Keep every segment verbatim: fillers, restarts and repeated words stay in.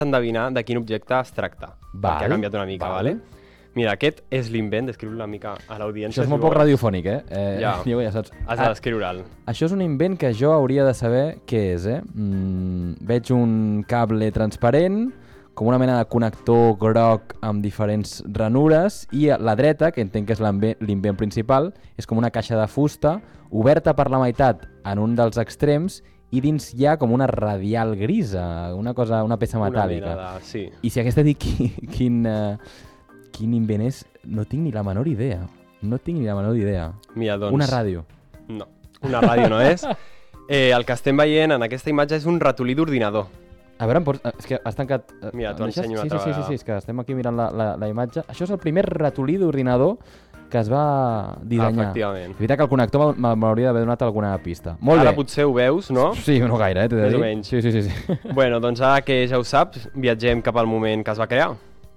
endevinar de quin objecte es tracta, Val, perquè ha canviat una mica, val. vale? Mira, aquest és l'invent, descriu una mica a l'audiència. Això és molt poc radiofònic, eh? eh Ja, Diego, ja saps. has de descriure'l. Això és un invent que jo hauria de saber què és, eh? Mm, veig un cable transparent, com una mena de connector groc amb diferents ranures, i a la dreta, que entenc que és l'invent principal, és com una caixa de fusta, oberta per la meitat en un dels extrems, i dins hi ha com una radial grisa, una cosa, una peça metàl·lica. Una mena de... sí. I si hagués de dir qui, quin, uh, quin invent és, no tinc ni la menor idea. No tinc ni la menor idea. Mira, doncs... Una ràdio. No, una ràdio no és. Eh, el que estem veient en aquesta imatge és un ratolí d'ordinador. A veure, em pots... és que has tancat... Mira, t'ho ensenyo una sí, altra sí, sí, vegada. sí, és que estem aquí mirant la, la, la imatge. Això és el primer ratolí d'ordinador que es va dissenyar. Efectivament. És veritat que el connector m'hauria d'haver donat alguna pista. Molt Ara bé. potser ho veus, no? Sí, no gaire, eh, t'he de Més dir. o menys. Sí, sí, sí, sí. Bueno, doncs ara que ja ho saps, viatgem cap al moment que es va crear.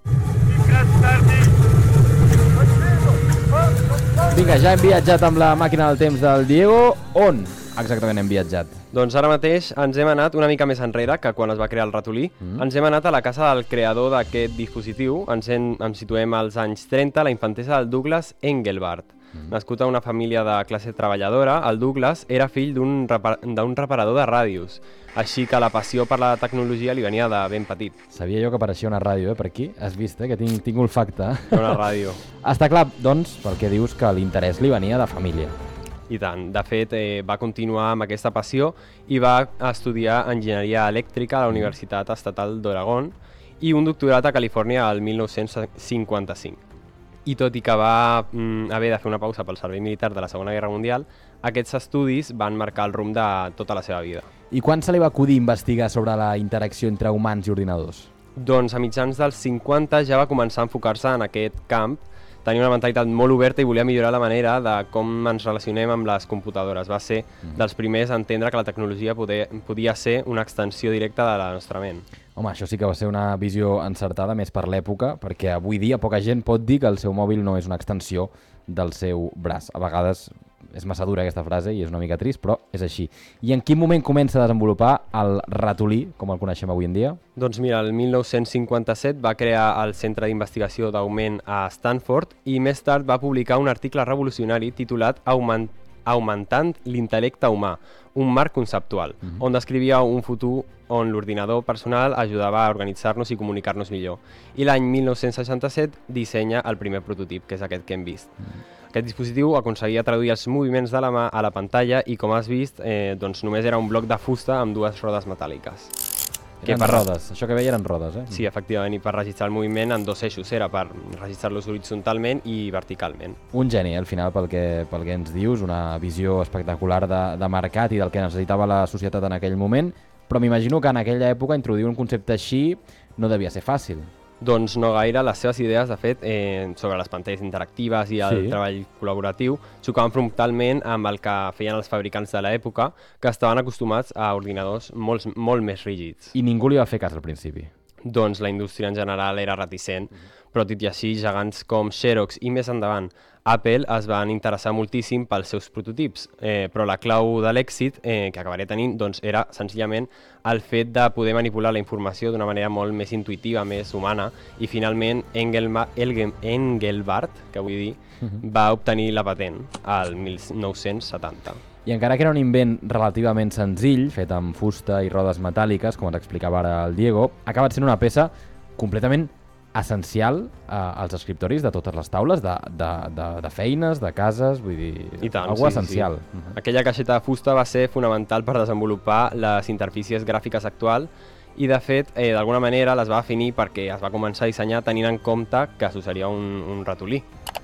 Vinga, ja hem viatjat amb la màquina del temps del Diego. On exactament hem viatjat? Doncs ara mateix ens hem anat una mica més enrere que quan es va crear el ratolí. Mm. Ens hem anat a la casa del creador d'aquest dispositiu. Ens en, ens situem als anys trenta, la infantesa del Douglas Engelbart. Mm. Nascut a una família de classe treballadora, el Douglas era fill d'un repar d'un reparador de ràdios. Així que la passió per la tecnologia li venia de ben petit. Sabia jo que apareixia una ràdio, eh, per aquí. Has vist, eh, que tinc, tinc olfacte. Una ràdio. Està clar, doncs, pel que dius que l'interès li venia de família. I tant. De fet, eh, va continuar amb aquesta passió i va estudiar enginyeria elèctrica a la Universitat Estatal d'Oregon i un doctorat a Califòrnia al mil nou-cents cinquanta-cinc. I tot i que va mm, haver de fer una pausa pel servei militar de la Segona Guerra Mundial, aquests estudis van marcar el rumb de tota la seva vida. I quan se li va acudir investigar sobre la interacció entre humans i ordinadors? Doncs a mitjans dels cinquanta ja va començar a enfocar-se en aquest camp. Tenia una mentalitat molt oberta i volia millorar la manera de com ens relacionem amb les computadores. Va ser mm. dels primers a entendre que la tecnologia poder, podia ser una extensió directa de la nostra ment. Home, això sí que va ser una visió encertada més per l'època, perquè avui dia poca gent pot dir que el seu mòbil no és una extensió del seu braç. A vegades és massa dura aquesta frase i és una mica trist, però és així. I en quin moment comença a desenvolupar el ratolí, com el coneixem avui en dia? Doncs mira, el mil nou-cents cinquanta-set va crear el Centre d'Investigació d'Augment a Stanford i més tard va publicar un article revolucionari titulat Augment Augmentant l'intel·lecte humà, un marc conceptual, mm-hmm. on descrivia un futur on l'ordinador personal ajudava a organitzar-nos i comunicar-nos millor. I l'any mil nou-cents seixanta-set dissenya el primer prototip, que és aquest que hem vist. Mm-hmm. Aquest dispositiu aconseguia traduir els moviments de la mà a la pantalla i, com has vist, eh, doncs només era un bloc de fusta amb dues rodes metàl·liques. Eren per rodes, això que veia eren rodes, eh? Sí, efectivament, i per registrar el moviment en dos eixos, era per registrar-los horitzontalment i verticalment. Un geni, al final, pel que, pel que ens dius, una visió espectacular de, de mercat i del que necessitava la societat en aquell moment, però m'imagino que en aquella època introduir un concepte així no devia ser fàcil. Doncs no gaire. Les seves idees, de fet, eh, sobre les pantalles interactives i el Sí. treball col·laboratiu xocaven frontalment amb el que feien els fabricants de l'època, que estaven acostumats a ordinadors molt, molt més rígids. I ningú li va fer cas al principi. Doncs la indústria en general era reticent, però tot i així gegants com Xerox i més endavant Apple es van interessar moltíssim pels seus prototips, eh, però la clau de l'èxit eh, que acabaré tenint doncs, era senzillament el fet de poder manipular la informació d'una manera molt més intuïtiva, més humana, i finalment Engelma, Elgem, Engelbart, que vull dir, uh-huh. va obtenir la patent al mil nou-cents setanta. I encara que era un invent relativament senzill, fet amb fusta i rodes metàl·liques, com ens explicava ara el Diego, ha acabat sent una peça completament essencial eh, als escriptoris de totes les taules, de, de, de, de feines, de cases, vull dir, I tant, algo sí, essencial. Sí. Uh-huh. Aquella caixeta de fusta va ser fonamental per desenvolupar les interfícies gràfiques actuals i, de fet, eh, d'alguna manera les va definir perquè es va començar a dissenyar tenint en compte que s'usaria un, un ratolí.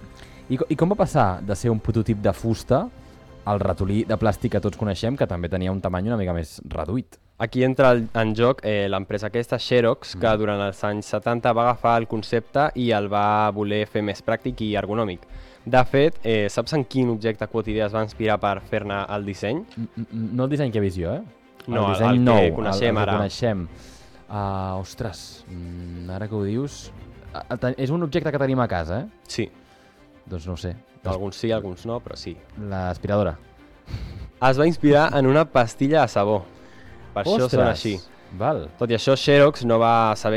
I, I com va passar de ser un prototip de fusta al ratolí de plàstic que tots coneixem, que també tenia un tamany una mica més reduït? Aquí entra en joc eh, l'empresa aquesta, Xerox, que durant els anys setanta va agafar el concepte i el va voler fer més pràctic i ergonòmic. De fet, eh, saps en quin objecte quotidià es va inspirar per fer-ne el disseny? No el disseny que he vist jo, eh? No, el disseny el, el nou, que coneixem el, el ara. que coneixem. Uh, ostres, ara que ho dius... Uh, és un objecte que tenim a casa, eh? Sí. Doncs no ho sé. Alguns sí, alguns no, però sí. L'aspiradora. Es va inspirar en una pastilla de sabó. Per Ostres, això sona així. Val. Tot i això, Xerox no va saber